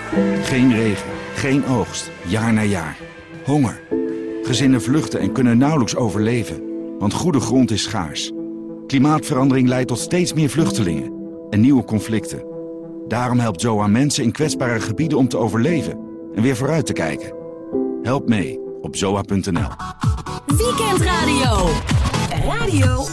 Geen regen, geen oogst, jaar na jaar. Honger. Gezinnen vluchten en kunnen nauwelijks overleven, want goede grond is schaars. Klimaatverandering leidt tot steeds meer vluchtelingen en nieuwe conflicten. Daarom helpt ZOA mensen in kwetsbare gebieden om te overleven en weer vooruit te kijken. Help mee op zoa.nl. Weekendradio. Radio